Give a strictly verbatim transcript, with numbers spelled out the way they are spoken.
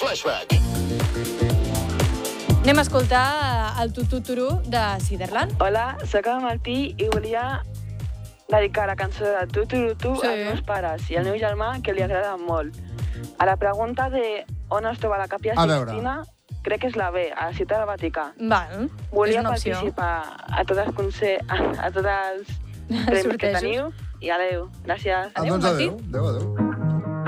Flashback. Anem a escoltar el tututuru de Ciderland. Hola, soc el Martí i volia dedicar la cançó de Tuturutu Sí. als meus pares i al meu germà, que li agrada molt. A la pregunta de on es troba la Capella A veure. Sixtina, crec que és la B, a la ciutat del Vaticà. Val, Volia és una opció. participar a tots els consells, a, a tots els premis que Sortejos. teniu, i adeu. Gràcies. Adéu, doncs Martí. adéu. Adéu, adéu.